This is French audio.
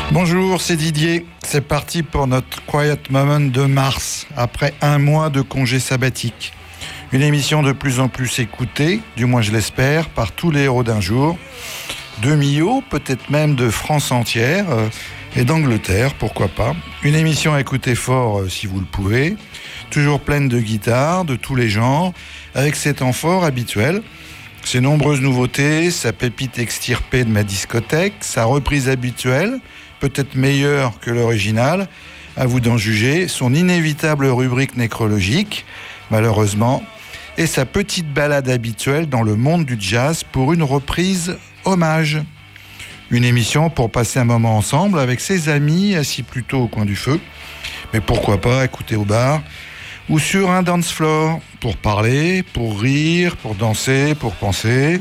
Bonjour, c'est Didier. C'est parti pour notre Quiet Moment de mars, après un mois de congé sabbatique. Une émission de plus en plus écoutée, du moins je l'espère, par tous les héros d'un jour, de Millau, peut-être même de France entière, et d'Angleterre, pourquoi pas. Une émission à écouter fort si vous le pouvez, toujours pleine de guitares, de tous les genres, avec ses temps forts habituels, ses nombreuses nouveautés, sa pépite extirpée de ma discothèque, sa reprise habituelle, peut-être meilleure que l'original, à vous d'en juger, son inévitable rubrique nécrologique, malheureusement, et sa petite balade habituelle dans le monde du jazz pour une reprise hommage. Une émission pour passer un moment ensemble avec ses amis assis plutôt au coin du feu, mais pourquoi pas écouter au bar ou sur un dance floor pour parler, pour rire, pour danser, pour penser.